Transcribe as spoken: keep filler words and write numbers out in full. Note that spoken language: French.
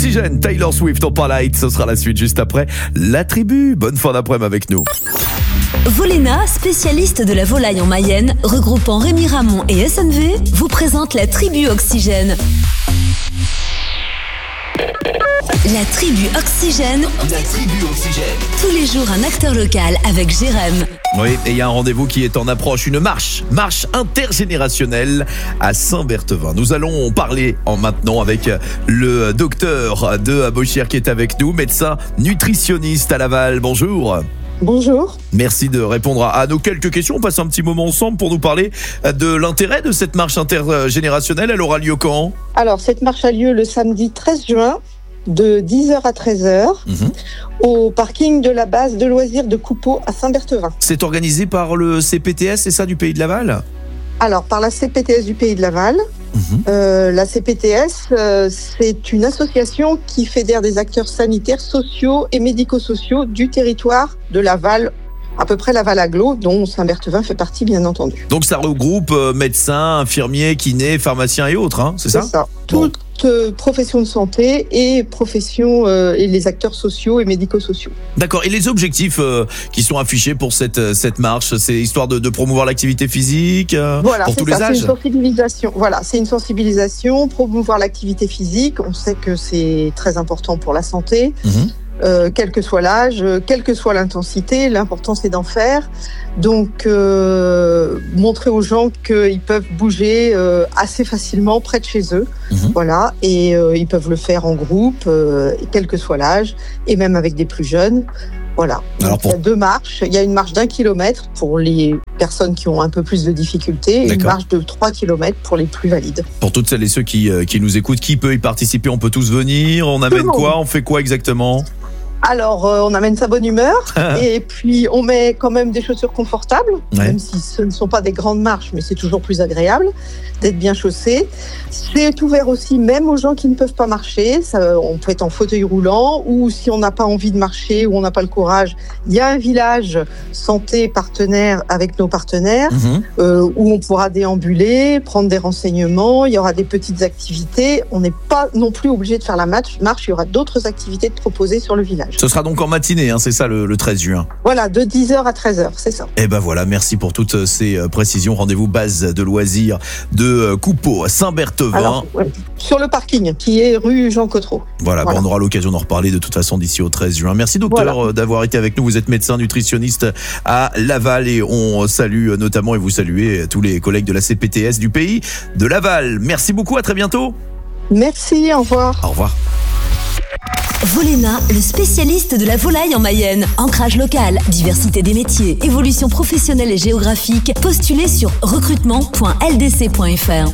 Oxygène, Taylor Swift en Light, ce sera la suite juste après la tribu. Bonne fin d'après-midi avec nous. Volena, spécialiste de la volaille en Mayenne, regroupant Rémi Ramon et S N V, vous présente la tribu Oxygène. La tribu Oxygène. La tribu Oxygène. Tous les jours un acteur local avec Jérém. Oui, et il y a un rendez-vous qui est en approche, une marche, marche intergénérationnelle à Saint-Berthevin. Nous allons parler en maintenant avec le docteur de Beauchère qui est avec nous, médecin nutritionniste à Laval. Bonjour. Bonjour. Merci de répondre à nos quelques questions. On passe un petit moment ensemble pour nous parler de l'intérêt de cette marche intergénérationnelle. Elle aura lieu quand ? Alors, cette marche a lieu le samedi treize juin de dix heures à treize heures mmh. au parking de la base de loisirs de Coupeau à Saint-Berthevin. C'est organisé par le C P T S, c'est ça, du Pays de Laval ? Alors, par la C P T S du Pays de Laval. Mmh. Euh, la C P T S, euh, c'est une association qui fédère des acteurs sanitaires, sociaux et médico-sociaux du territoire de Laval, à peu près Laval Agglo, dont Saint-Berthevin fait partie, bien entendu. Donc ça regroupe euh, médecins, infirmiers, kinés, pharmaciens et autres, hein, c'est, c'est ça ? C'est ça. Bon. Toute euh, profession de santé et profession euh, et les acteurs sociaux et médico-sociaux. D'accord. Et les objectifs euh, qui sont affichés pour cette cette marche, c'est histoire de, de promouvoir l'activité physique euh, voilà, pour c'est tous ça, les âges. C'est une sensibilisation. Voilà, c'est une sensibilisation, promouvoir l'activité physique. On sait que c'est très important pour la santé. Mmh. Euh, quel que soit l'âge, euh, quelle que soit l'intensité, l'important c'est d'en faire. Donc, euh, montrer aux gens qu'ils peuvent bouger euh, assez facilement près de chez eux, mmh. voilà, et euh, ils peuvent le faire en groupe, euh, quel que soit l'âge, et même avec des plus jeunes. Voilà. Alors pour... Il y a deux marches. Il y a une marche d'un kilomètre pour les personnes qui ont un peu plus de difficultés et une marche de trois kilomètres pour les plus valides. Pour toutes celles et ceux qui, euh, qui nous écoutent, qui peut y participer ? On peut tous venir ? On amène quoi ? On fait quoi exactement ? Alors, euh, on amène sa bonne humeur et puis on met quand même des chaussures confortables, ouais. même si ce ne sont pas des grandes marches, mais c'est toujours plus agréable d'être bien chaussé. C'est ouvert aussi même aux gens qui ne peuvent pas marcher. Ça, on peut être en fauteuil roulant ou si on n'a pas envie de marcher ou on n'a pas le courage, il y a un village santé partenaire avec nos partenaires mmh. euh, où on pourra déambuler, prendre des renseignements. Il y aura des petites activités. On n'est pas non plus obligé de faire la marche. Il y aura d'autres activités de proposer sur le village. Ce sera donc en matinée, hein, c'est ça le, le treize juin. Voilà, de dix heures à treize heures, c'est ça. Et ben voilà, merci pour toutes ces précisions. Rendez-vous base de loisirs de Coupeau à Saint-Berthevin. Alors, ouais, sur le parking qui est rue Jean Cotreau. Voilà, voilà. Ben on aura l'occasion d'en reparler de toute façon d'ici au treize juin. Merci docteur voilà. d'avoir été avec nous. Vous êtes médecin nutritionniste à Laval et on salue notamment et vous saluez tous les collègues de la C P T S du Pays de Laval. Merci beaucoup, à très bientôt. Merci, au revoir. Au revoir. Volena, le spécialiste de la volaille en Mayenne. Ancrage local, diversité des métiers, évolution professionnelle et géographique. Postulez sur recrutement point l d c point f r.